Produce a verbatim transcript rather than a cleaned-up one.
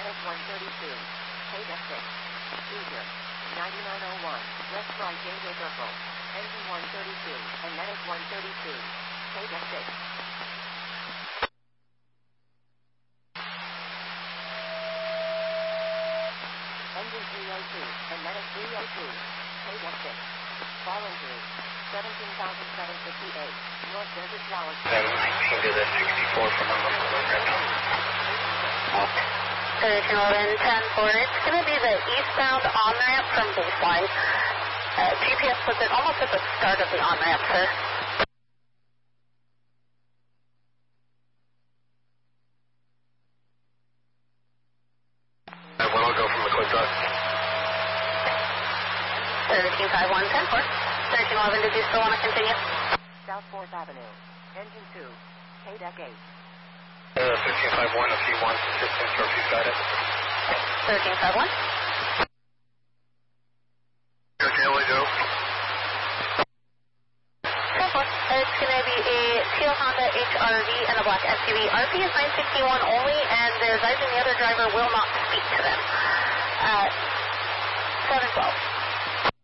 Medic one thirty-two. K D E six. Eager. ninety-nine oh one. West right Gateway Circle. Engine one thirty-two. And Medic one thirty-two. K D E six. Engine three oh two. And Medic three oh two. K D E six. Fallen through. seventeen thousand seven hundred fifty-eight. North Desert Flowers. seven nineteen to the sixty-four from the right now. Okay. thirteen eleven ten four. It's going to be the eastbound on-ramp from baseline. Uh, G P S puts it almost at the start of the on-ramp, sir. And when I'll go from the quick drive. thirteen five one ten four. thirteen eleven, did you still want to continue? South fourth Avenue. Engine two. K D E eight. Uh, thirteen five one, if you want assistance or if you've got it. thirteen five one. Okay, I'll go. ten four. It's going to be a teal Honda H R V and a black S U V. R P is nine sixty-one only, and they're advising the other driver will not speak to them. Uh, seven twelve.